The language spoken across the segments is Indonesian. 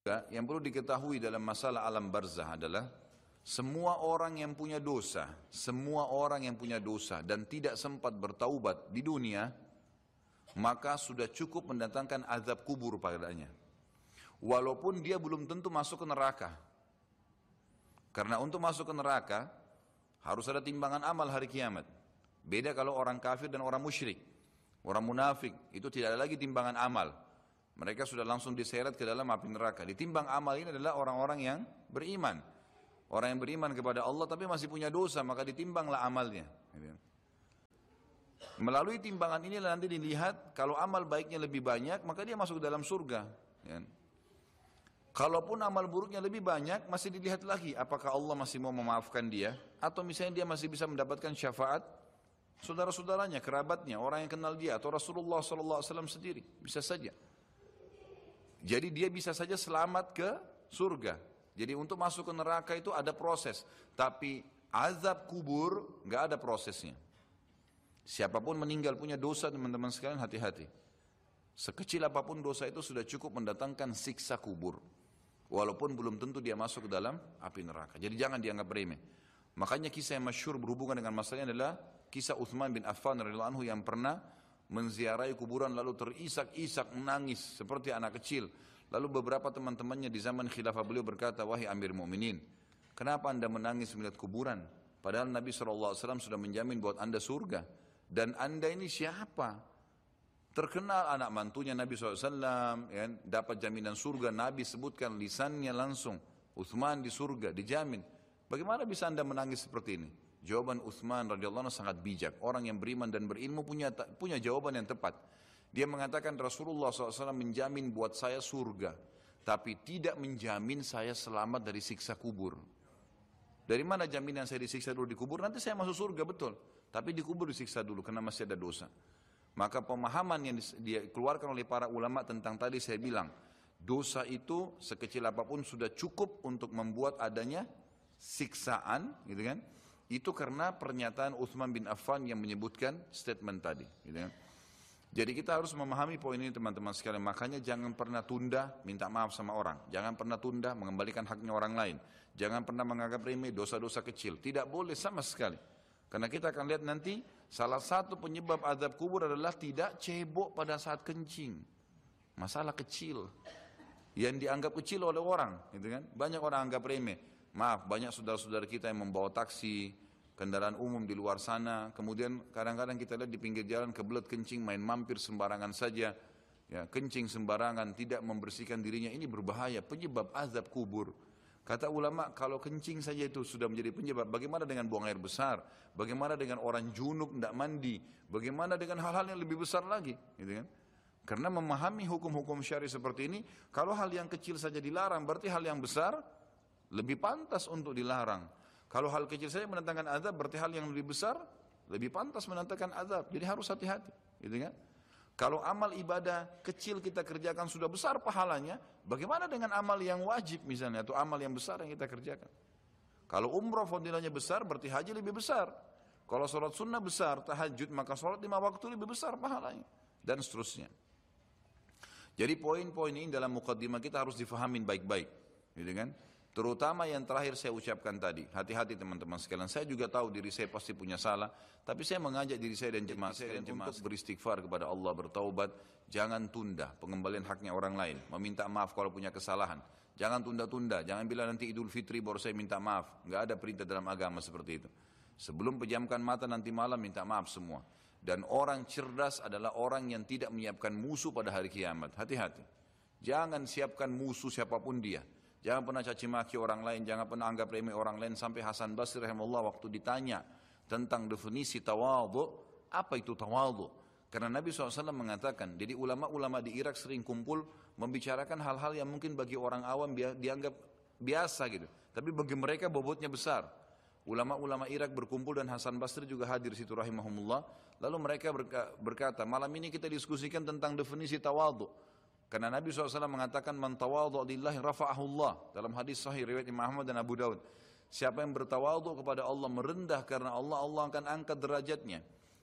Yang perlu diketahui dalam masalah alam barzah adalah semua orang yang punya dosa, semua orang yang punya dosa dan tidak sempat bertaubat di dunia, maka sudah cukup mendatangkan azab kubur padanya. Walaupun dia belum tentu masuk ke neraka. Karena untuk masuk ke neraka harus ada timbangan amal hari kiamat. Beda kalau orang kafir dan orang musyrik. Orang munafik itu tidak ada lagi timbangan amal. Mereka sudah langsung diseret ke dalam api neraka. Ditimbang amal ini adalah orang-orang yang beriman. Orang yang beriman kepada Allah tapi masih punya dosa, maka ditimbanglah amalnya. Melalui timbangan inilah nanti dilihat, kalau amal baiknya lebih banyak, maka dia masuk ke dalam surga. Kalaupun amal buruknya lebih banyak, masih dilihat lagi, apakah Allah masih mau memaafkan dia, atau misalnya dia masih bisa mendapatkan syafaat saudara-saudaranya, kerabatnya, orang yang kenal dia, atau Rasulullah SAW sendiri, bisa saja. Jadi dia bisa saja selamat ke surga. Jadi untuk masuk ke neraka itu ada proses. Tapi azab kubur nggak ada prosesnya. Siapapun meninggal punya dosa, teman-teman sekalian, hati-hati. Sekecil apapun dosa itu sudah cukup mendatangkan siksa kubur. Walaupun belum tentu dia masuk ke dalam api neraka. Jadi jangan dianggap remeh. Makanya kisah yang masyhur berhubungan dengan masalahnya adalah kisah Uthman bin Affan radhiyallahu anhu yang pernah menziarahi kuburan lalu terisak-isak menangis seperti anak kecil. Lalu beberapa teman-temannya di zaman khilafah beliau berkata, wahai Amir Mu'minin, kenapa anda menangis melihat kuburan? Padahal Nabi SAW sudah menjamin buat anda surga. Dan anda ini siapa? Terkenal anak mantunya Nabi SAW, ya, dapat jaminan surga. Nabi sebutkan lisannya langsung, Uthman di surga, dijamin. Bagaimana bisa anda menangis seperti ini? Jawaban Uthman radhiyallahu anhu sangat bijak. Orang yang beriman dan berilmu punya jawaban yang tepat. Dia mengatakan Rasulullah SAW menjamin buat saya surga, tapi tidak menjamin saya selamat dari siksa kubur. Dari mana jaminan saya disiksa dulu di kubur? Nanti saya masuk surga betul, tapi di kubur disiksa dulu karena masih ada dosa. Maka pemahaman yang dikeluarkan oleh para ulama tentang tadi saya bilang, dosa itu sekecil apapun sudah cukup untuk membuat adanya siksaan, gitu kan? Itu karena pernyataan Uthman bin Affan yang menyebutkan statement tadi. Gitu ya. Jadi kita harus memahami poin ini teman-teman sekalian. Makanya jangan pernah tunda minta maaf sama orang. Jangan pernah tunda mengembalikan haknya orang lain. Jangan pernah menganggap remeh dosa-dosa kecil. Tidak boleh sama sekali. Karena kita akan lihat nanti salah satu penyebab azab kubur adalah tidak cebok pada saat kencing. Masalah kecil yang dianggap kecil oleh orang. Gitu kan? Banyak orang anggap remeh. Maaf, banyak saudara-saudara kita yang membawa taksi, kendaraan umum di luar sana, kemudian kadang-kadang kita lihat di pinggir jalan kebelet kencing, main mampir sembarangan saja, ya, kencing sembarangan, tidak membersihkan dirinya, ini berbahaya, penyebab azab kubur. Kata ulama, kalau kencing saja itu sudah menjadi penyebab, bagaimana dengan buang air besar, bagaimana dengan orang junub tidak mandi, bagaimana dengan hal-hal yang lebih besar lagi, gitu kan? Karena memahami hukum-hukum syari seperti ini, kalau hal yang kecil saja dilarang, berarti hal yang besar lebih pantas untuk dilarang. Kalau hal kecil saja mendatangkan azab, berarti hal yang lebih besar lebih pantas mendatangkan azab. Jadi harus hati-hati, gitu kan? Kalau amal ibadah kecil kita kerjakan sudah besar pahalanya, bagaimana dengan amal yang wajib misalnya atau amal yang besar yang kita kerjakan? Kalau umrah fadilahnya besar, berarti haji lebih besar. Kalau sholat sunnah besar, tahajud, maka sholat 5 waktu lebih besar pahalanya, dan seterusnya. Jadi poin-poin ini dalam mukaddimah kita harus difahamin baik-baik, gitu kan? Terutama yang terakhir saya ucapkan tadi, hati-hati teman-teman sekalian. Saya juga tahu diri saya pasti punya salah, tapi saya mengajak diri saya dan jemaah sekalian untuk beristighfar kepada Allah, bertaubat. Jangan tunda pengembalian haknya orang lain, meminta maaf kalau punya kesalahan. Jangan tunda-tunda, jangan bilang nanti Idul Fitri baru saya minta maaf. Nggak ada perintah dalam agama seperti itu. Sebelum pejamkan mata nanti malam minta maaf semua. Dan orang cerdas adalah orang yang tidak menyiapkan musuh pada hari kiamat. Hati-hati. Jangan siapkan musuh siapapun dia. Jangan pernah caci maki orang lain, jangan pernah anggap remeh orang lain. Sampai Hasan Basri rahimahullah waktu ditanya tentang definisi tawadhu, apa itu tawadhu? Karena Nabi SAW mengatakan, jadi ulama-ulama di Irak sering kumpul membicarakan hal-hal yang mungkin bagi orang awam dianggap biasa gitu, tapi bagi mereka bobotnya besar. Ulama-ulama Irak berkumpul dan Hasan Basri juga hadir situ rahimahumullah. Lalu mereka berkata, malam ini kita diskusikan tentang definisi tawadhu. Karena Nabi SAW mengatakan man tawadhu lillahi rafa'ahullah dalam hadis sahih riwayat Imam Ahmad dan Abu Daud. Siapa yang bertawadhu kepada Allah, merendah karena Allah, Allah akan angkat derajatnya.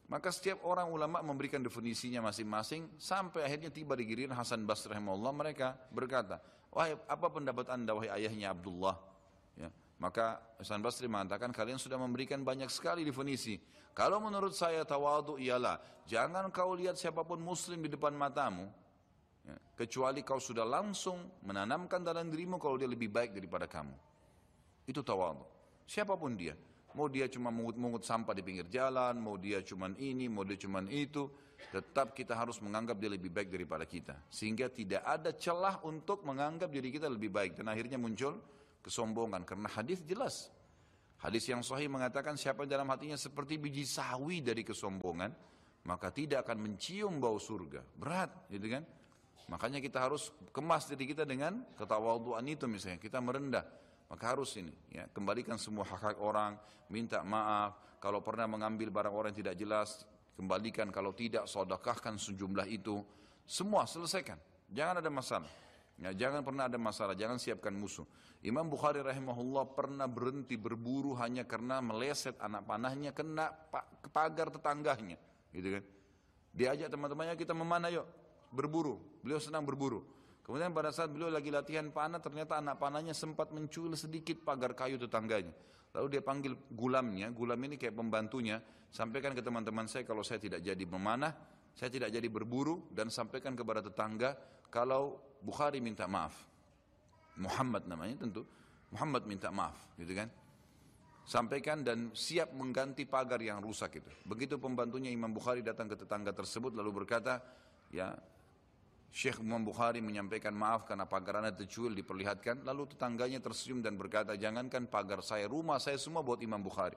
Maka setiap orang ulama memberikan definisinya masing-masing sampai akhirnya tiba di giliran Hasan Basri rahimahullah, mereka berkata, wahai apa pendapat anda wahai ayahnya Abdullah? Ya, maka Hasan Basri mengatakan kalian sudah memberikan banyak sekali definisi. Kalau menurut saya tawadhu ialah jangan kau lihat siapapun muslim di depan matamu, ya, kecuali kau sudah langsung menanamkan dalam dirimu kalau dia lebih baik daripada kamu. Itu tawadhu. Siapapun dia. Mau dia cuma mungut sampah di pinggir jalan, mau dia cuma ini, mau dia cuma itu, tetap kita harus menganggap dia lebih baik daripada kita. Sehingga tidak ada celah untuk menganggap diri kita lebih baik. Dan akhirnya muncul kesombongan. Karena hadis jelas. Hadis yang sahih mengatakan siapa yang dalam hatinya seperti biji sawi dari kesombongan, maka tidak akan mencium bau surga. Berat, gitu kan? Makanya kita harus kemas diri kita dengan ketawadhuan itu misalnya. Kita merendah. Maka harus ini, ya, kembalikan semua hak-hak orang, minta maaf, kalau pernah mengambil barang orang yang tidak jelas, kembalikan, kalau tidak, sedekahkan sejumlah itu, semua selesaikan, jangan ada masalah, ya, jangan pernah ada masalah, jangan siapkan musuh. Imam Bukhari rahimahullah pernah berhenti berburu hanya karena meleset anak panahnya kena pagar tetangganya, gitu kan? Diajak teman-temannya kita memanah yuk, berburu, beliau senang berburu. Kemudian pada saat beliau lagi latihan panah, ternyata anak panahnya sempat mencuil sedikit pagar kayu tetangganya. Lalu dia panggil gulamnya, gulam ini kayak pembantunya, sampaikan ke teman-teman saya kalau saya tidak jadi memanah, saya tidak jadi berburu, dan sampaikan kepada tetangga kalau Bukhari minta maaf. Muhammad namanya tentu, Muhammad minta maaf, gitu kan. Sampaikan dan siap mengganti pagar yang rusak itu. Begitu pembantunya Imam Bukhari datang ke tetangga tersebut lalu berkata, ya, Syekh Imam Bukhari menyampaikan maaf karena pagar anda tercuil diperlihatkan. Lalu tetangganya tersenyum dan berkata, jangankan pagar saya, rumah saya semua buat Imam Bukhari.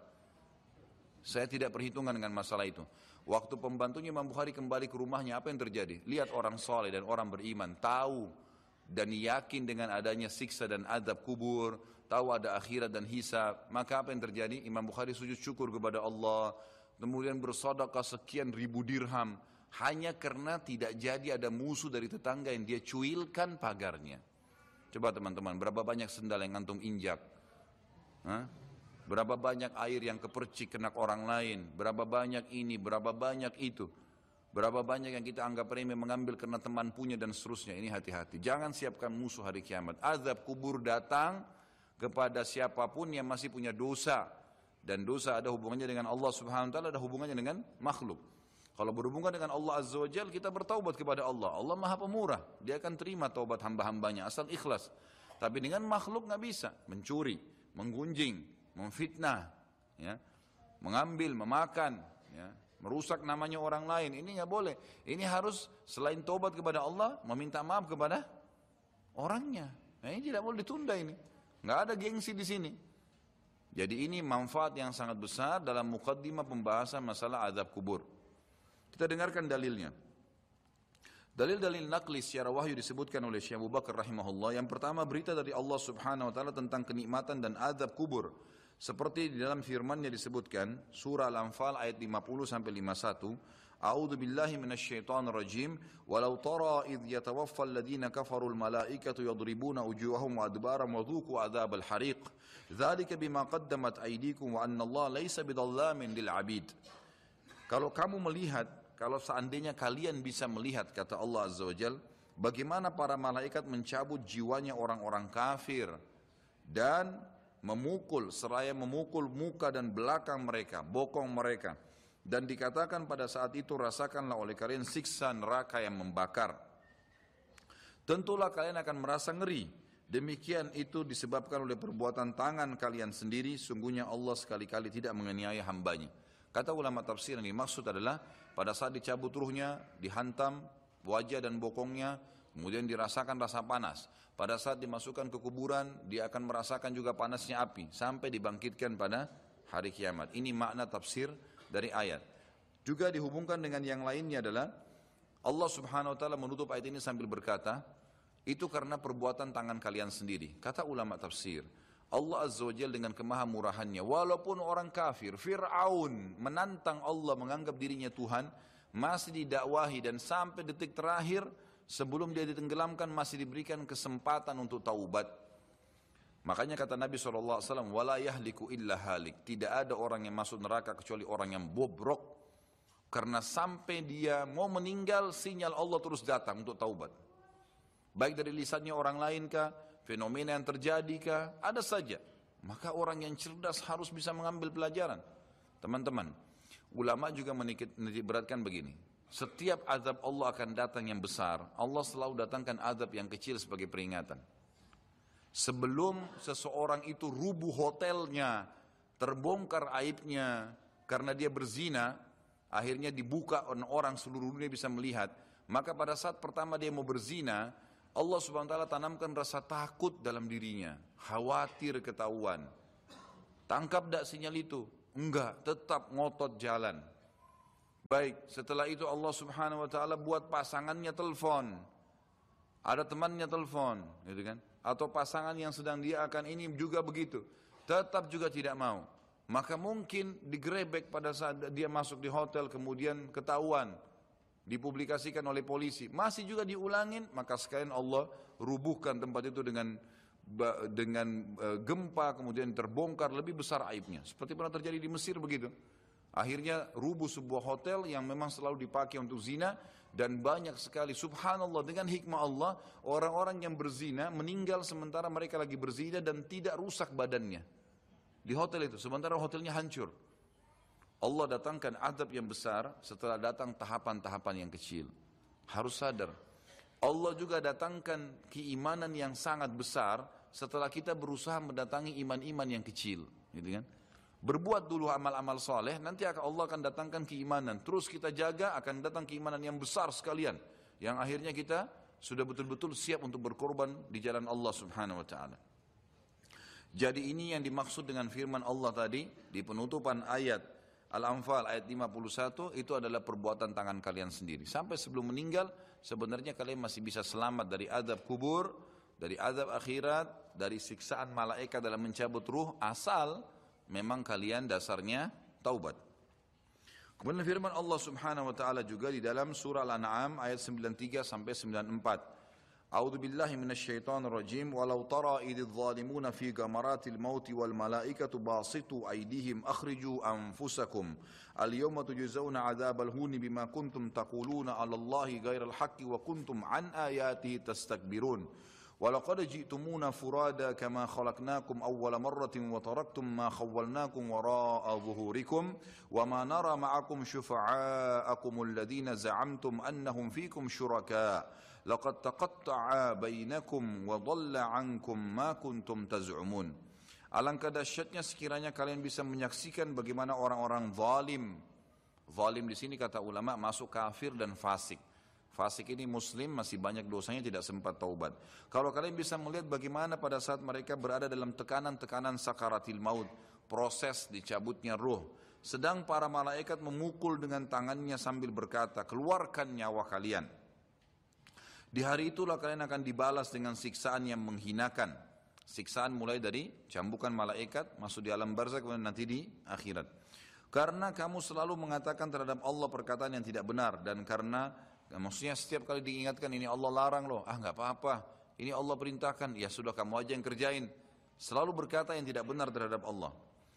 Saya tidak perhitungan dengan masalah itu. Waktu pembantunya Imam Bukhari kembali ke rumahnya, apa yang terjadi? Lihat orang soleh dan orang beriman, tahu dan yakin dengan adanya siksa dan adab kubur, tahu ada akhirat dan hisab. Maka apa yang terjadi? Imam Bukhari sujud syukur kepada Allah, kemudian bersedekah sekian ribu dirham, hanya karena tidak jadi ada musuh dari tetangga yang dia cuilkan pagarnya. Coba teman-teman, berapa banyak sendal yang antum injak? Hah? Berapa banyak air yang kepercik kena orang lain? Berapa banyak ini, berapa banyak itu? Berapa banyak yang kita anggap remeh mengambil karena teman punya dan seterusnya. Ini hati-hati. Jangan siapkan musuh hari kiamat. Azab kubur datang kepada siapapun yang masih punya dosa. Dan dosa ada hubungannya dengan Allah subhanahu wa ta'ala, ada hubungannya dengan makhluk. Kalau berhubungan dengan Allah Azza wa Jalla, kita bertaubat kepada Allah. Allah Maha Pemurah, Dia akan terima taubat hamba-hambanya asal ikhlas. Tapi dengan makhluk nggak bisa, mencuri, menggunjing, memfitnah, ya, mengambil, memakan, ya, merusak namanya orang lain. Ini nggak boleh. Ini harus selain taubat kepada Allah, meminta maaf kepada orangnya. Nah, ini tidak boleh ditunda ini. Nggak ada gengsi di sini. Jadi ini manfaat yang sangat besar dalam mukaddimah pembahasan masalah azab kubur. Kita dengarkan dalilnya. Dalil-dalil naqli secara wahyu disebutkan oleh Syekh Abu Bakar rahimahullah. Yang pertama berita dari Allah subhanahu wa ta'ala tentang kenikmatan dan azab kubur. Seperti di dalam firman-Nya disebutkan, surah Al-Anfal ayat 50-51. A'udzu billahi minasyaitonir rajim. Walau tara idh yatawaffal ladina kafarul malaikatu yadribuna wujuhahum wa adbarahum wa dhuqu adzabal hariq. Dzalika bima qaddamat aydikum wa anna Allah laisa bidhallamin lil 'abid. Kalau kamu melihat, kalau seandainya kalian bisa melihat, kata Allah Azza wa Jal, bagaimana para malaikat mencabut jiwanya orang-orang kafir dan memukul, seraya memukul muka dan belakang mereka, bokong mereka. Dan dikatakan pada saat itu, rasakanlah oleh kalian siksa neraka yang membakar. Tentulah kalian akan merasa ngeri. Demikian itu disebabkan oleh perbuatan tangan kalian sendiri. Sungguhnya Allah sekali-kali tidak menganiaya hambanya. Kata ulama tafsir yang dimaksud adalah pada saat dicabut ruhnya, dihantam wajah dan bokongnya, kemudian dirasakan rasa panas. Pada saat dimasukkan ke kuburan, dia akan merasakan juga panasnya api sampai dibangkitkan pada hari kiamat. Ini makna tafsir dari ayat. Juga dihubungkan dengan yang lainnya adalah Allah subhanahu wa ta'ala menutup ayat ini sambil berkata, itu karena perbuatan tangan kalian sendiri. Kata ulama tafsir, Allah Azza wa Jalla dengan kemahamurahannya, walaupun orang kafir, Fir'aun menantang Allah menganggap dirinya Tuhan, masih didakwahi dan sampai detik terakhir sebelum dia ditenggelamkan masih diberikan kesempatan untuk taubat. Makanya kata Nabi SAW, wala yahliku illa halik, tidak ada orang yang masuk neraka kecuali orang yang bobrok, Karena sampai dia mau meninggal, sinyal Allah terus datang untuk taubat. Baik dari lisannya orang lain kah, fenomena yang terjadi kah, ada saja. Maka orang yang cerdas harus bisa mengambil pelajaran. Teman-teman, ulama juga menitikberatkan begini. Setiap azab Allah akan datang yang besar, Allah selalu datangkan azab yang kecil sebagai peringatan. Sebelum seseorang itu rubuh hotelnya, terbongkar aibnya karena dia berzina, akhirnya dibuka orang seluruh dunia bisa melihat. Maka pada saat pertama dia mau berzina, Allah subhanahu wa ta'ala tanamkan rasa takut dalam dirinya, khawatir ketahuan. Tangkap tak sinyal itu? Enggak, tetap ngotot jalan. Baik, setelah itu Allah subhanahu wa ta'ala buat pasangannya telepon. Ada temannya telepon, gitu kan? Atau pasangan yang sedang dia akan ini juga begitu. Tetap juga tidak mau. Maka mungkin digrebek pada saat dia masuk di hotel, kemudian ketahuan, dipublikasikan oleh polisi, masih juga diulangin, maka sekalian Allah rubuhkan tempat itu dengan gempa, kemudian terbongkar lebih besar aibnya. Seperti pernah terjadi di Mesir begitu. Akhirnya rubuh sebuah hotel yang memang selalu dipakai untuk zina, dan banyak sekali, subhanallah, dengan hikmah Allah, orang-orang yang berzina meninggal sementara mereka lagi berzina dan tidak rusak badannya di hotel itu, sementara hotelnya hancur. Allah datangkan azab yang besar setelah datang tahapan-tahapan yang kecil. Harus sadar, Allah juga datangkan keimanan yang sangat besar setelah kita berusaha mendatangi iman-iman yang kecil, gitu kan? Berbuat dulu amal-amal soleh, nanti Allah akan datangkan keimanan. Terus kita jaga, akan datang keimanan yang besar sekalian, yang akhirnya kita sudah betul-betul siap untuk berkorban di jalan Allah subhanahu wa ta'ala. Jadi ini yang dimaksud dengan firman Allah tadi di penutupan ayat Al-Anfal ayat 51, itu adalah perbuatan tangan kalian sendiri. Sampai sebelum meninggal sebenarnya kalian masih bisa selamat dari azab kubur, dari azab akhirat, dari siksaan malaikat dalam mencabut ruh, asal memang kalian dasarnya taubat. Kemudian firman Allah subhanahu wa ta'ala juga di dalam surah Al-An'am ayat 93 sampai 94. A'udzu billahi minasyaitonir rajim. Walau tara idz zalimuna fi gamaratil mauti wal malaikatu basitu aydihim akhriju anfusakum al-yawma tujzauna 'adzabal huni bima kuntum taquluna 'ala Allahi ghairal haqqi wa kuntum 'an ayatihi tastakbirun. Walaqad ji'tumuna furada kama khalaqnakum awwala marratin wa taraktum ma khawwalnakum wara'a zuhurikum wa ma nara ma'akum syufa'aakum alladhina za'amtum annahum fikum syuraka laqad taqatta'a bainakum wa dhalla 'ankum ma kuntum taz'umun. Alangkah dahsyatnya sekiranya kalian bisa menyaksikan bagaimana orang-orang zalim. Zalim di sini kata ulama masuk kafir dan fasik. Fasik ini muslim, masih banyak dosanya, tidak sempat taubat. Kalau kalian bisa melihat bagaimana pada saat mereka berada dalam tekanan-tekanan sakaratil maut, proses dicabutnya ruh, sedang para malaikat memukul dengan tangannya sambil berkata, keluarkan nyawa kalian. Di hari itulah kalian akan dibalas dengan siksaan yang menghinakan. Siksaan mulai dari cambukan malaikat, masuk di alam barzakh, kemudian nanti di akhirat. Karena kamu selalu mengatakan terhadap Allah perkataan yang tidak benar, dan karena maksudnya setiap kali diingatkan ini Allah larang loh, nggak apa-apa, ini Allah perintahkan, ya sudah kamu aja yang kerjain. Selalu berkata yang tidak benar terhadap Allah.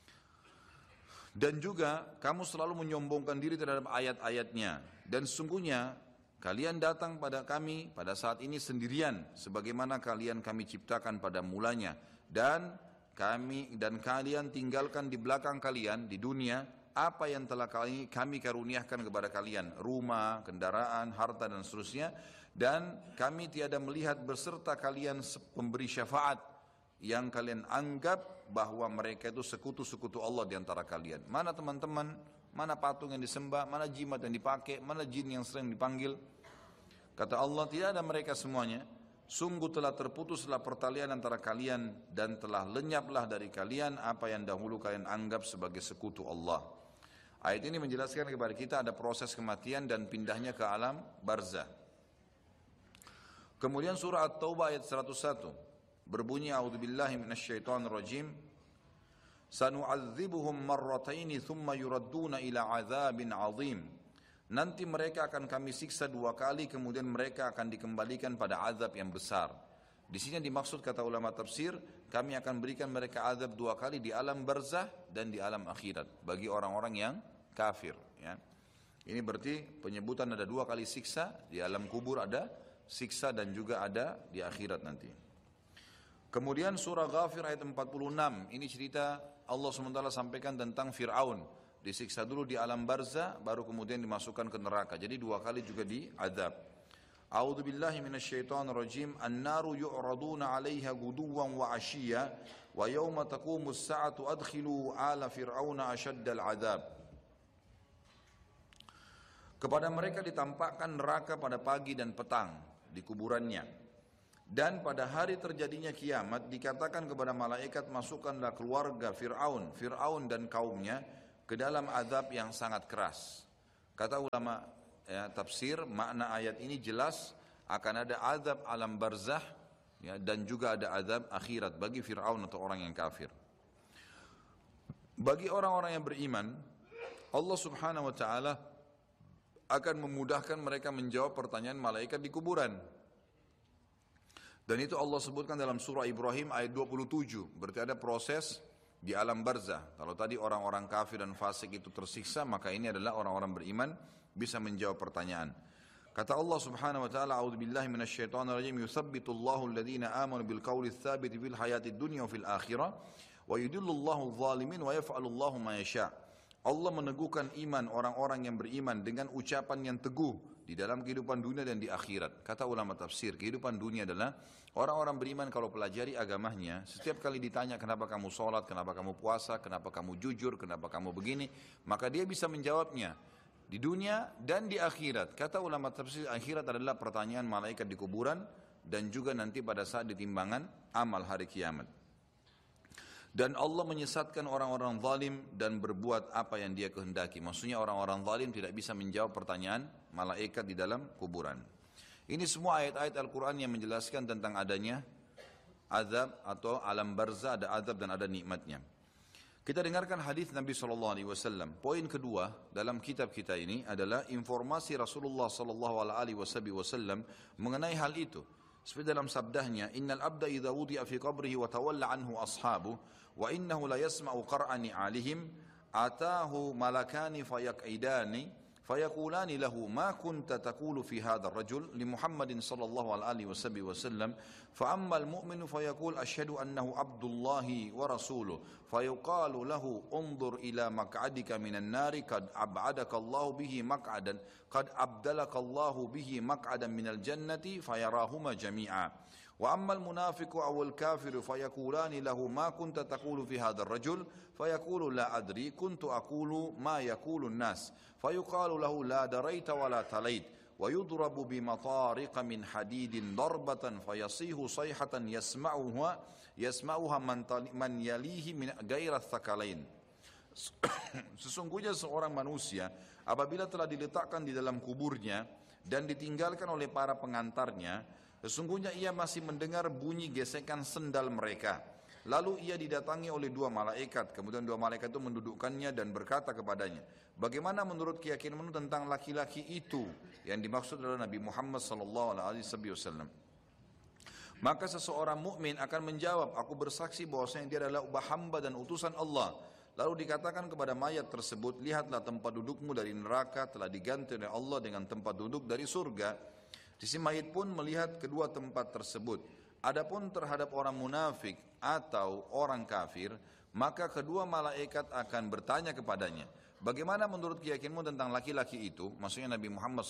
Dan juga kamu selalu menyombongkan diri terhadap ayat-ayatnya. Dan sesungguhnya kalian datang pada kami pada saat ini sendirian, sebagaimana kalian kami ciptakan pada mulanya. Dan kalian tinggalkan di belakang kalian di dunia apa yang telah kami karuniakan kepada kalian, rumah, kendaraan, harta dan seterusnya, dan kami tiada melihat beserta kalian pemberi syafaat yang kalian anggap bahwa mereka itu sekutu-sekutu Allah di antara kalian. Mana teman-teman, mana patung yang disembah, mana jimat yang dipakai, mana jin yang sering dipanggil. Kata Allah, tidak ada mereka semuanya. Sungguh telah terputuslah pertalian antara kalian dan telah lenyaplah dari kalian apa yang dahulu kalian anggap sebagai sekutu Allah. Ayat ini menjelaskan kepada kita ada proses kematian dan pindahnya ke alam barzah. Kemudian surah At-Taubah ayat 101 berbunyi, a'udzubillahi minasyaitonirrajim, sanu'adzibuhum marrataini thumma yuradduna ila 'adzabin 'adzim. Nanti mereka akan kami siksa 2 kali, kemudian mereka akan dikembalikan pada azab yang besar. Di sini dimaksud kata ulama tafsir, kami akan berikan mereka azab 2 kali di alam barzah dan di alam akhirat bagi orang-orang yang kafir. Ya. Ini berarti penyebutan ada 2 kali siksa, di alam kubur ada siksa dan juga ada di akhirat nanti. Kemudian surah Ghafir ayat 46, ini cerita Allah SWT sampaikan tentang Fir'aun. Disiksa dulu di alam barzah, baru kemudian dimasukkan ke neraka. Jadi 2 kali juga diazab. A'udzu billahi minasyaitonir rajim. An-naru yu'raduna 'alaiha ghuduwan wa 'ashiyya wa yawma taqumus sa'atu adkhilu ala fir'auna ashaddal 'adzab. Kepada mereka ditampakkan neraka pada pagi dan petang di kuburannya. Dan pada hari terjadinya kiamat dikatakan kepada malaikat, masukkanlah keluarga Fir'aun dan kaumnya ke dalam azab yang sangat keras. Kata ulama tafsir, makna ayat ini jelas akan ada azab alam barzah dan juga ada azab akhirat bagi Fir'aun atau orang yang kafir. Bagi orang-orang yang beriman, Allah Subhanahu wa taala akan memudahkan mereka menjawab pertanyaan malaikat di kuburan. Dan itu Allah sebutkan dalam surah Ibrahim ayat 27. Berarti ada proses di alam barzah. Kalau tadi orang-orang kafir dan fasik itu tersiksa, maka ini adalah orang-orang beriman bisa menjawab pertanyaan. Kata Allah Subhanahu wa taala, a'udzubillahi minasyaitonir rajim, yutsabbitullahu alladhina amanu bil qawli tsabiti fil hayatid dunya wa fil akhirah wa yudhillullahu adh-dhalimin wa yaf'alullahu ma yasha'. Allah meneguhkan iman orang-orang yang beriman dengan ucapan yang teguh di dalam kehidupan dunia dan di akhirat. Kata ulama tafsir, kehidupan dunia adalah orang-orang beriman kalau pelajari agamanya, setiap kali ditanya kenapa kamu sholat, kenapa kamu puasa, kenapa kamu jujur, kenapa kamu begini, maka dia bisa menjawabnya di dunia dan di akhirat. Kata ulama tafsir, akhirat adalah pertanyaan malaikat di kuburan dan juga nanti pada saat ditimbangan amal hari kiamat. Dan Allah menyesatkan orang-orang zalim dan berbuat apa yang dia kehendaki. Maksudnya orang-orang zalim tidak bisa menjawab pertanyaan malaikat di dalam kuburan. Ini semua ayat-ayat Al-Quran yang menjelaskan tentang adanya azab atau alam barzah, ada azab dan ada nikmatnya. Kita dengarkan hadis Nabi SAW. Poin kedua dalam kitab kita ini adalah informasi Rasulullah SAW mengenai hal itu. Seperti dalam sabdahnya, innal abda idza wudi'a fi qabrihi wa tawalla anhu ashabu wa innahu la yasma'u qar'ani 'alihim ataahu malakani fayaq'idani fayaqulani lahu ma kunta taqulu fi hadha ar-rajul li Muhammadin sallallahu alaihi wasallam fa amma al-mu'minu fayaqul ashhadu annahu abdullahi wa rasuluhu fayuqalu lahu unzur ila maq'adika minan nari qad ab'adaka Allah bihi maq'adan qad abdalaka Allah bihi maq'adan minal jannati fayarahuma jami'a. وأما المنافق أو الكافر فيقولان له ما كنت تقول في هذا الرجل فيقول لا أدري كنت أقول ما يقول الناس فيقال له لا دريت ولا تليت ويضرب بمطارق من حديد ضربة فيصيح صيحة يسمعها من يليه من غير الثقلين. Sesungguhnya seorang manusia apabila telah diletakkan di dalam kuburnya dan ditinggalkan oleh para pengantarnya, sesungguhnya ia masih mendengar bunyi gesekan sendal mereka. Lalu ia didatangi oleh 2 malaikat. Kemudian 2 malaikat itu mendudukkannya dan berkata kepadanya, bagaimana menurut keyakinanmu tentang laki-laki itu? Yang dimaksud adalah Nabi Muhammad SAW. Maka seseorang mukmin akan menjawab, aku bersaksi bahwasanya dia adalah hamba dan utusan Allah. Lalu dikatakan kepada mayat tersebut, lihatlah tempat dudukmu dari neraka telah diganti oleh Allah dengan tempat duduk dari surga. Si mayit pun melihat kedua tempat tersebut. Adapun terhadap orang munafik atau orang kafir, maka kedua malaikat akan bertanya kepadanya, bagaimana menurut keyakinanmu tentang laki-laki itu? Maksudnya Nabi Muhammad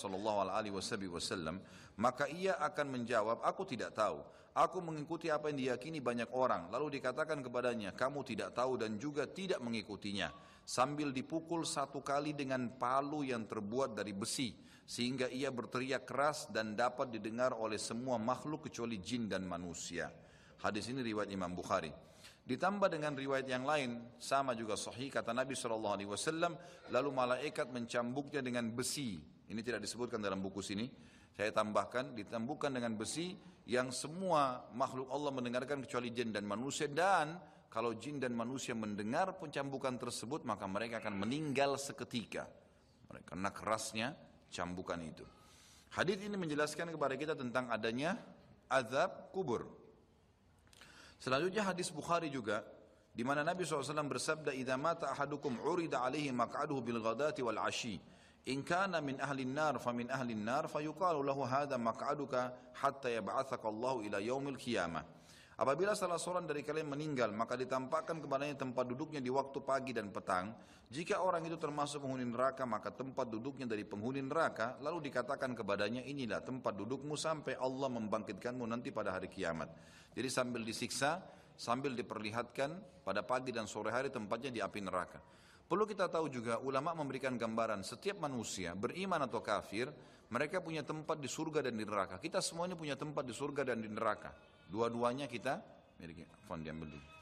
SAW. Maka ia akan menjawab, aku tidak tahu. Aku mengikuti apa yang diyakini banyak orang. Lalu dikatakan kepadanya, kamu tidak tahu dan juga tidak mengikutinya. Sambil dipukul 1 kali dengan palu yang terbuat dari besi, sehingga ia berteriak keras dan dapat didengar oleh semua makhluk kecuali jin dan manusia. Hadis ini riwayat Imam Bukhari. Ditambah dengan riwayat yang lain, sama juga sahih, kata Nabi SAW, lalu malaikat mencambuknya dengan besi. Ini tidak disebutkan dalam buku sini. Saya tambahkan, ditambukkan dengan besi yang semua makhluk Allah mendengarkan kecuali jin dan manusia. Dan kalau jin dan manusia mendengar pencambukan tersebut, maka mereka akan meninggal seketika. Karena kerasnya cambukan itu. Hadis ini menjelaskan kepada kita tentang adanya azab kubur. Selanjutnya hadis Bukhari juga, di mana Nabi SAW bersabda, "Idza mata ahadukum urida alaihi maq'aduhu bil ghadati wal 'ashi." In kana min ahli an-nar fa min ahli an-nar fayuqalu lahu hadha maq'aduka hatta yab'atsaka Allahu ila yaumil qiyamah. Apabila salah seorang dari kalian meninggal, maka ditampakkan kepadanya tempat duduknya di waktu pagi dan petang. Jika orang itu termasuk penghuni neraka, maka tempat duduknya dari penghuni neraka. Lalu dikatakan kepadanya, inilah tempat dudukmu sampai Allah membangkitkanmu nanti pada hari kiamat. Jadi sambil disiksa, sambil diperlihatkan pada pagi dan sore hari tempatnya di api neraka. Perlu kita tahu juga, ulama memberikan gambaran setiap manusia, beriman atau kafir, mereka punya tempat di surga dan di neraka. Kita semuanya punya tempat di surga dan di neraka. Dua-duanya kita miliki. Fon diambil dulu.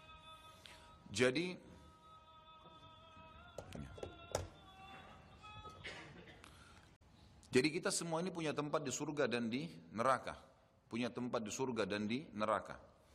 Jadi kita semua ini punya tempat di surga dan di neraka. Punya tempat di surga dan di neraka.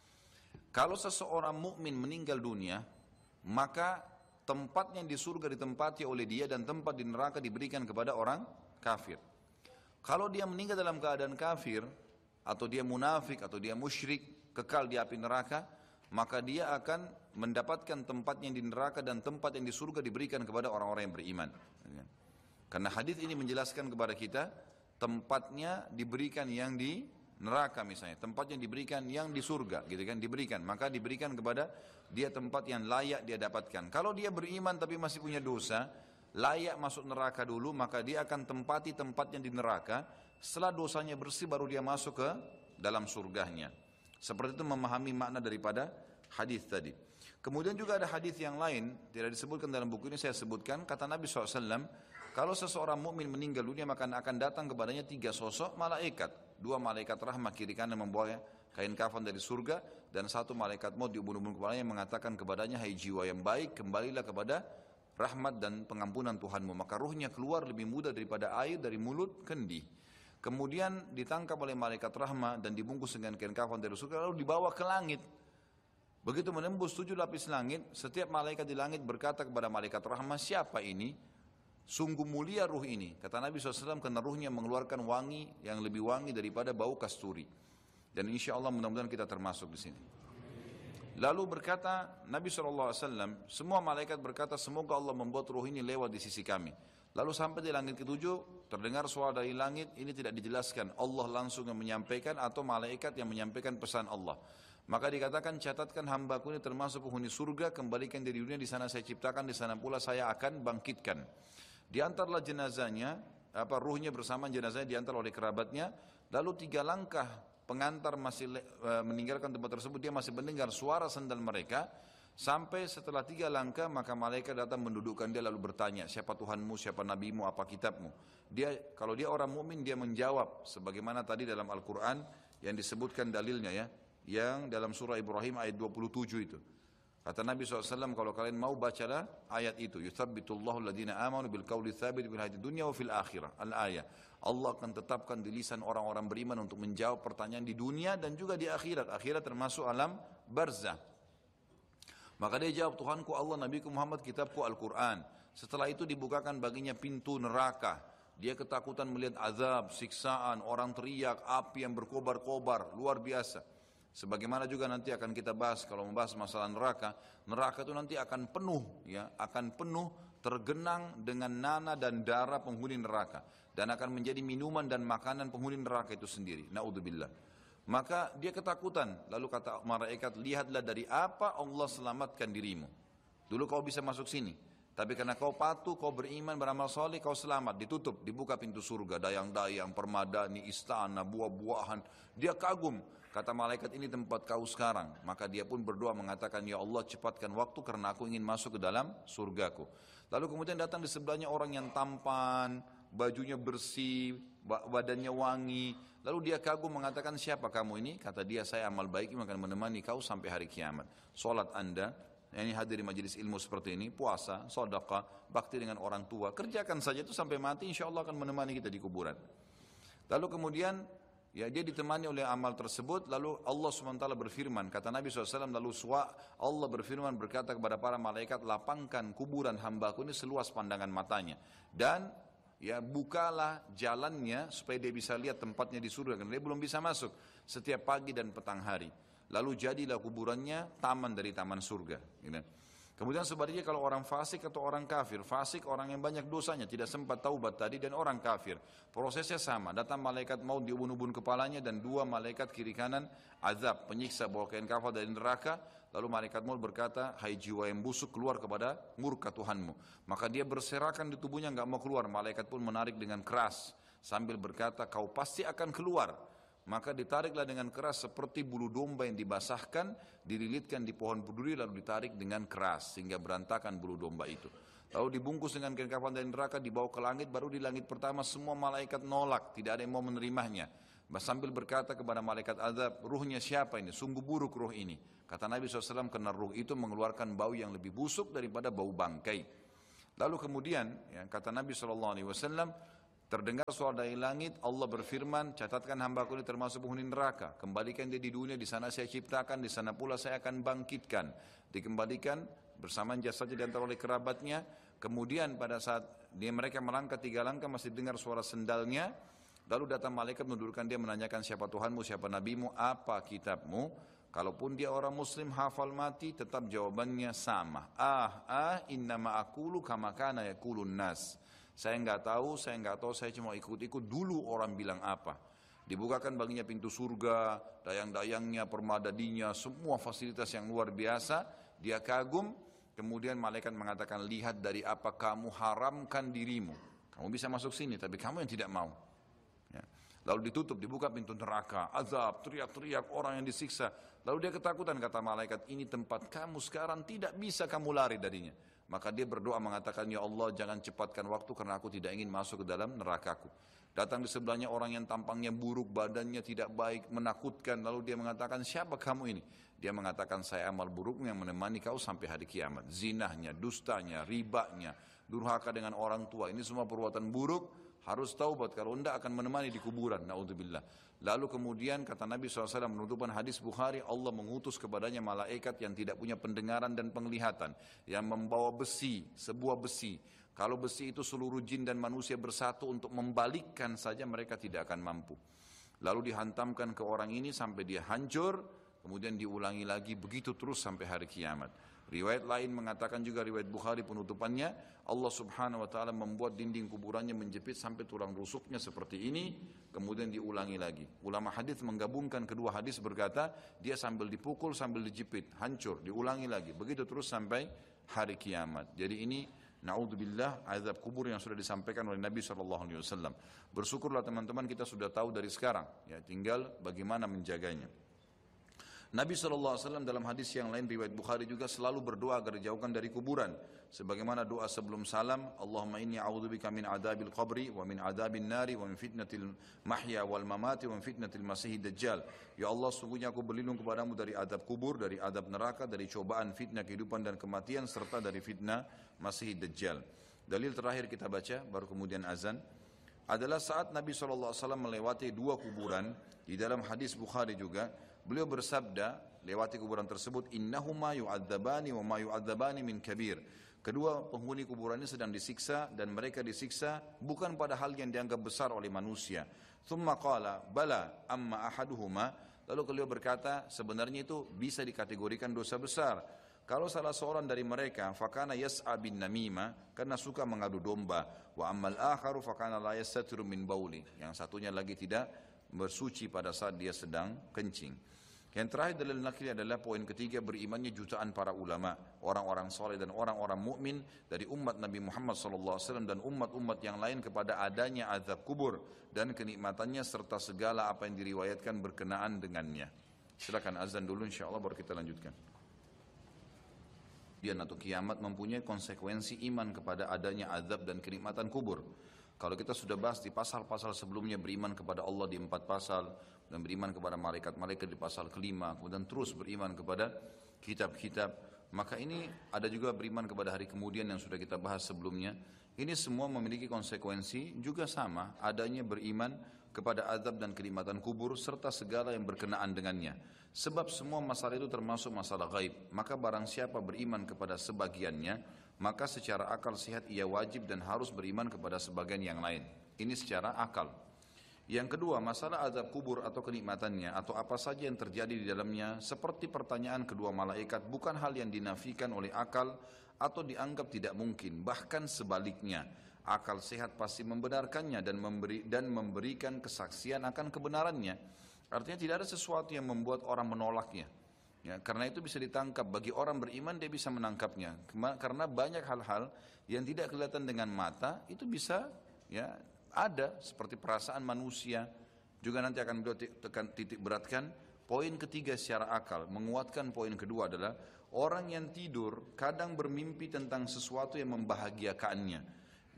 Kalau seseorang mukmin meninggal dunia, maka tempatnya di surga ditempati oleh dia dan tempat di neraka diberikan kepada orang kafir. Kalau dia meninggal dalam keadaan kafir, atau dia munafik, atau dia musyrik, kekal di api neraka, maka dia akan mendapatkan tempatnya di neraka dan tempat yang di surga diberikan kepada orang-orang yang beriman. Karena hadis ini menjelaskan kepada kita, tempatnya diberikan yang di neraka misalnya, tempatnya diberikan yang di surga, gitu kan, diberikan, maka diberikan kepada dia tempat yang layak dia dapatkan. Kalau dia beriman tapi masih punya dosa, layak masuk neraka dulu, maka dia akan tempati tempatnya di neraka. Setelah dosanya bersih baru dia masuk ke dalam surganya. Seperti itu memahami makna daripada hadis tadi. Kemudian juga ada hadis yang lain, tidak disebutkan dalam buku ini, saya sebutkan, kata Nabi SAW, kalau seseorang mukmin meninggal dunia maka akan datang kepadanya 3 sosok malaikat. 2 malaikat rahmat kiri kanan membawa kain kafan dari surga, dan 1 malaikat maut di ubun-ubun kepalanya yang mengatakan kepadanya, hai jiwa yang baik, kembalilah kepada rahmat dan pengampunan Tuhanmu. Maka ruhnya keluar lebih mudah daripada air dari mulut kendi. Kemudian ditangkap oleh malaikat rahmat dan dibungkus dengan kain kafan dari surga, lalu dibawa ke langit. Begitu menembus 7 lapis langit, setiap malaikat di langit berkata kepada malaikat rahmat, siapa ini? Sungguh mulia ruh ini. Kata Nabi SAW, karena ruhnya mengeluarkan wangi yang lebih wangi daripada bau kasturi. Dan insya Allah mudah-mudahan kita termasuk di sini. Lalu berkata Nabi SAW, semua malaikat berkata, semoga Allah membuat ruh ini lewat di sisi kami. Lalu sampai di langit ke-7, terdengar suara dari langit, ini tidak dijelaskan, Allah langsung yang menyampaikan atau malaikat yang menyampaikan pesan Allah. Maka dikatakan, catatkan hambaku ini termasuk penghuni surga, kembalikan dari dunia, di sana saya ciptakan, di sana pula saya akan bangkitkan. Diantarlah jenazahnya, ruhnya bersama jenazahnya diantar oleh kerabatnya, lalu 3 langkah pengantar masih meninggalkan tempat tersebut, dia masih mendengar suara sandal mereka. Sampai setelah 3 langkah, maka malaikat datang mendudukkan dia lalu bertanya, siapa Tuhanmu, siapa Nabimu, apa kitabmu? Kalau dia orang mukmin, dia menjawab sebagaimana tadi dalam Al-Quran yang disebutkan dalilnya ya, yang dalam surah Ibrahim ayat 27 itu. Kata Nabi SAW, kalau kalian mau bacalah ayat itu, yuthabbitullahu alladhina amanu bil qawli tsabit fil hayatid dunya wa fil akhirah. Al-ayah. Allah akan tetapkan di lisan orang-orang beriman untuk menjawab pertanyaan di dunia dan juga di akhirat. Akhirat termasuk alam barzah. Maka dia jawab, Tuhanku Allah, Nabiku Muhammad, kitabku Al-Quran. Setelah itu dibukakan baginya pintu neraka. Dia ketakutan melihat azab, siksaan, orang teriak, api yang berkobar-kobar, luar biasa. Sebagaimana juga nanti akan kita bahas kalau membahas masalah neraka. Neraka itu nanti akan penuh, ya, akan penuh tergenang dengan nanah dan darah penghuni neraka. Dan akan menjadi minuman dan makanan penghuni neraka itu sendiri. Na'udzubillah. Maka dia ketakutan, lalu kata malaikat, lihatlah dari apa Allah selamatkan dirimu. Dulu kau bisa masuk sini, tapi karena kau patuh, kau beriman, beramal soleh, kau selamat. Ditutup, dibuka pintu surga, dayang-dayang, permadani, istana, buah-buahan. Dia kagum, kata malaikat, ini tempat kau sekarang. Maka dia pun berdoa mengatakan, ya Allah cepatkan waktu karena aku ingin masuk ke dalam surgaku. Lalu kemudian datang di sebelahnya orang yang tampan, bajunya bersih, badannya wangi. Lalu dia kagum mengatakan, siapa kamu ini? Kata dia, saya amal baik yang akan menemani kau sampai hari kiamat. Solat anda, ini hadir di majelis ilmu seperti ini, puasa, sedekah, bakti dengan orang tua, kerjakan saja itu sampai mati, insya Allah akan menemani kita di kuburan. Lalu kemudian, ya dia ditemani oleh amal tersebut, lalu Allah SWT berfirman, kata Nabi SAW, lalu Allah berfirman berkata kepada para malaikat, lapangkan kuburan hambaku ini seluas pandangan matanya. Dan ya bukalah jalannya supaya dia bisa lihat tempatnya di surga, karena dia belum bisa masuk setiap pagi dan petang hari. Lalu jadilah kuburannya taman dari taman surga, gitu. Kemudian sebaliknya kalau orang fasik atau orang kafir, fasik orang yang banyak dosanya, tidak sempat taubat tadi, dan orang kafir, prosesnya sama, datang malaikat maut diubun-ubun kepalanya dan dua malaikat kiri kanan azab, penyiksa bawa kain kafan dari neraka, lalu malaikat maut berkata, hai jiwa yang busuk keluar kepada murka Tuhanmu. Maka dia berserakan di tubuhnya enggak mau keluar, malaikat pun menarik dengan keras sambil berkata, kau pasti akan keluar. Maka ditariklah dengan keras seperti bulu domba yang dibasahkan, dililitkan di pohon berduri lalu ditarik dengan keras sehingga berantakan bulu domba itu. Lalu dibungkus dengan kain kafan dari neraka, dibawa ke langit, baru di langit pertama semua malaikat nolak, tidak ada yang mau menerimanya. Sambil berkata kepada malaikat azab, ruhnya siapa ini? Sungguh buruk ruh ini. Kata Nabi SAW, karena ruh itu mengeluarkan bau yang lebih busuk daripada bau bangkai. Lalu kemudian kata Nabi SAW, terdengar suara dari langit, Allah berfirman, catatkan hambaku ini termasuk penghuni neraka. Kembalikan dia di dunia, di sana saya ciptakan, di sana pula saya akan bangkitkan. Dikembalikan bersamaan jasadnya diantar oleh kerabatnya. Kemudian pada saat mereka melangkah 3 langkah masih dengar suara sendalnya. Lalu datang malaikat menundukkan dia, menanyakan siapa Tuhanmu, siapa nabimu, apa kitabmu. Kalaupun dia orang muslim hafal mati, tetap jawabannya sama. Innama aqulu kama kana yaqulun nas. Saya enggak tahu, saya cuma ikut-ikut dulu orang bilang apa. Dibukakan baginya pintu surga, dayang-dayangnya, permadadinya, semua fasilitas yang luar biasa. Dia kagum, kemudian malaikat mengatakan, lihat dari apa kamu haramkan dirimu. Kamu bisa masuk sini, tapi kamu yang tidak mau. Lalu ditutup, dibuka pintu neraka, azab, teriak-teriak orang yang disiksa. Lalu dia ketakutan, kata malaikat, ini tempat kamu sekarang, tidak bisa kamu lari darinya. Maka dia berdoa mengatakan, ya Allah jangan cepatkan waktu karena aku tidak ingin masuk ke dalam nerakaku. Datang di sebelahnya orang yang tampangnya buruk, badannya tidak baik, menakutkan. Lalu dia mengatakan, siapa kamu ini? Dia mengatakan, saya amal burukmu yang menemani kau sampai hari kiamat. Zinahnya, dustanya, ribanya, durhaka dengan orang tua. Ini semua perbuatan buruk, harus taubat. Kalau tidak akan menemani di kuburan. Na'udzubillah. Lalu kemudian kata Nabi SAW menutupan hadis Bukhari, Allah mengutus kepadanya malaikat yang tidak punya pendengaran dan penglihatan, yang membawa besi, sebuah besi. Kalau besi itu seluruh jin dan manusia bersatu untuk membalikkan saja mereka tidak akan mampu. Lalu dihantamkan ke orang ini sampai dia hancur, kemudian diulangi lagi begitu terus sampai hari kiamat. Riwayat lain mengatakan juga, riwayat Bukhari penutupannya, Allah subhanahu wa ta'ala membuat dinding kuburannya menjepit sampai tulang rusuknya seperti ini, kemudian diulangi lagi. Ulama hadis menggabungkan kedua hadis berkata, dia sambil dipukul, sambil dijepit, hancur, diulangi lagi, begitu terus sampai hari kiamat. Jadi ini, na'udzubillah, azab kubur yang sudah disampaikan oleh Nabi SAW. Bersyukurlah teman-teman kita sudah tahu dari sekarang, ya tinggal bagaimana menjaganya. Nabi SAW dalam hadis yang lain riwayat Bukhari juga selalu berdoa agar dijauhkan dari kuburan. Sebagaimana doa sebelum salam, Allahumma inni a'udzubika min adabil qabri wa min adabin nari wa min fitnatil mahya wal mamati wa min fitnatil masihid dajjal. Ya Allah, sungguhnya aku berlindung kepadamu dari adab kubur, dari adab neraka, dari cobaan fitnah kehidupan dan kematian, serta dari fitnah masihid dajjal. Dalil terakhir kita baca, baru kemudian azan, adalah saat Nabi SAW melewati 2 kuburan. Di dalam hadis Bukhari juga, beliau bersabda, lewati kuburan tersebut, innahuma yu'adzabani wa ma yu'adzabani min kabir. Kedua penghuni kuburan ini sedang disiksa dan mereka disiksa bukan pada hal yang dianggap besar oleh manusia. Thumma qala bala amma ahaduhuma. Lalu beliau berkata, sebenarnya itu bisa dikategorikan dosa besar. Kalau salah seorang dari mereka, fakana yas'a bin namima, karena suka mengadu domba. Wa ammal akharu fakana la yastatiru min bauli. Yang satunya lagi tidak bersuci pada saat dia sedang kencing. Yang terakhir dalil nakli adalah poin ketiga, berimannya jutaan para ulama, orang-orang soleh dan orang-orang mukmin dari umat Nabi Muhammad SAW dan umat-umat yang lain kepada adanya azab kubur dan kenikmatannya serta segala apa yang diriwayatkan berkenaan dengannya. Silakan azan dulu insyaallah baru kita lanjutkan. Dia atau kiamat mempunyai konsekuensi iman kepada adanya azab dan kenikmatan kubur. Kalau kita sudah bahas di pasal-pasal sebelumnya, beriman kepada Allah di 4 pasal, dan beriman kepada malaikat-malaikat di pasal ke-5, kemudian terus beriman kepada kitab-kitab, maka ini ada juga beriman kepada hari kemudian yang sudah kita bahas sebelumnya. Ini semua memiliki konsekuensi juga sama, adanya beriman kepada azab dan kenikmatan kubur serta segala yang berkenaan dengannya. Sebab semua masalah itu termasuk masalah gaib, maka barang siapa beriman kepada sebagiannya, maka secara akal sehat ia wajib dan harus beriman kepada sebagian yang lain. Ini secara akal. Yang kedua, masalah azab kubur atau kenikmatannya atau apa saja yang terjadi di dalamnya seperti pertanyaan kedua malaikat bukan hal yang dinafikan oleh akal atau dianggap tidak mungkin, bahkan sebaliknya. Akal sehat pasti membenarkannya dan memberikan kesaksian akan kebenarannya. Artinya tidak ada sesuatu yang membuat orang menolaknya. Ya, karena itu bisa ditangkap, bagi orang beriman dia bisa menangkapnya. Karena banyak hal-hal yang tidak kelihatan dengan mata itu bisa ya ada, seperti perasaan manusia. Juga nanti akan beliau titik beratkan. Poin ketiga secara akal, menguatkan poin kedua adalah orang yang tidur kadang bermimpi tentang sesuatu yang membahagiakannya.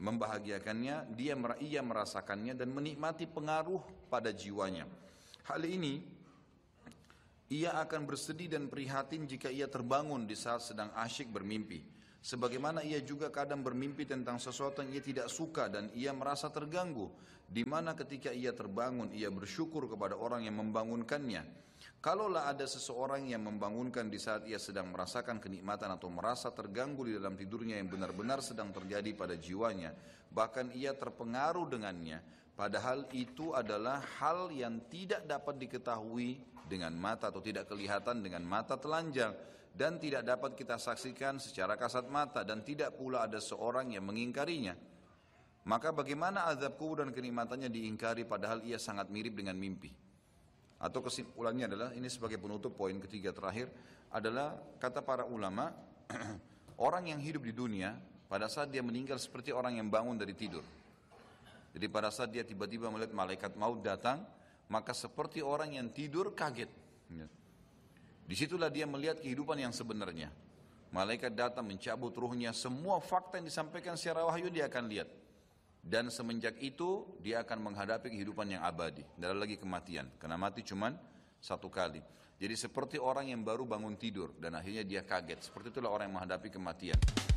Ia merasakannya dan menikmati pengaruh pada jiwanya. Hal ini ia akan bersedih dan prihatin jika ia terbangun di saat sedang asyik bermimpi. Sebagaimana ia juga kadang bermimpi tentang sesuatu yang ia tidak suka dan ia merasa terganggu. Di mana ketika ia terbangun, ia bersyukur kepada orang yang membangunkannya. Kalaulah ada seseorang yang membangunkan di saat ia sedang merasakan kenikmatan atau merasa terganggu di dalam tidurnya yang benar-benar sedang terjadi pada jiwanya, bahkan ia terpengaruh dengannya, padahal itu adalah hal yang tidak dapat diketahui dengan mata atau tidak kelihatan dengan mata telanjang dan tidak dapat kita saksikan secara kasat mata dan tidak pula ada seorang yang mengingkarinya. Maka bagaimana azab kubur dan kenikmatannya diingkari padahal ia sangat mirip dengan mimpi? Atau kesimpulannya adalah, ini sebagai penutup poin ketiga terakhir, adalah kata para ulama, orang yang hidup di dunia pada saat dia meninggal seperti orang yang bangun dari tidur. Jadi pada saat dia tiba-tiba melihat malaikat maut datang, maka seperti orang yang tidur kaget. Disitulah dia melihat kehidupan yang sebenarnya. Malaikat datang mencabut ruhnya, semua fakta yang disampaikan secara wahyu dia akan lihat. Dan semenjak itu dia akan menghadapi kehidupan yang abadi. Tidak ada lagi kematian, karena mati cuma satu kali. Jadi seperti orang yang baru bangun tidur dan akhirnya dia kaget. Seperti itulah orang yang menghadapi kematian.